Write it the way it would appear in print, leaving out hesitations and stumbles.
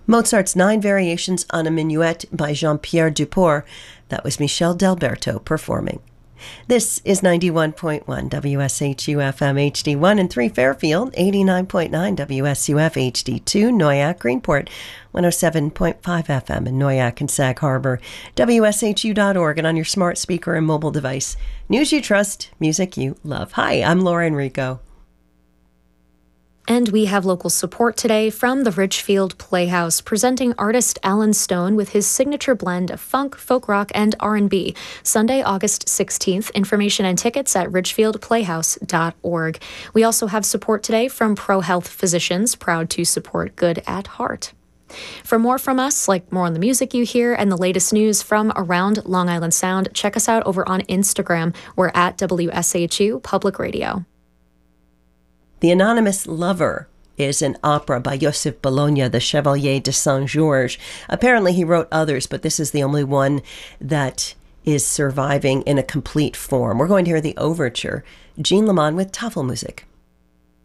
Mozart's Nine Variations on a Minuet by Jean-Pierre Duport. That was Michel Delberto performing. This is 91.1 WSHU-FM HD1 in 3 Fairfield, 89.9 WSUF HD2, Noyak, Greenport, 107.5 FM in Noyak and Sag Harbor, WSHU.org, and on your smart speaker and mobile device. News you trust, music you love. Hi, I'm Laura Enrico. And we have local support today from the Ridgefield Playhouse, presenting artist Alan Stone with his signature blend of funk, folk rock, and R&B. Sunday, August 16th. Information and tickets at ridgefieldplayhouse.org. We also have support today from ProHealth Physicians, proud to support good at heart. For more from us, like more on the music you hear and the latest news from around Long Island Sound, check us out over on Instagram. We're at WSHU Public Radio. The Anonymous Lover is an opera by Joseph Bologna, the Chevalier de Saint-Georges. Apparently he wrote others, but this is the only one that is surviving in a complete form. We're going to hear the overture. Jean Lamont with Tafelmusik.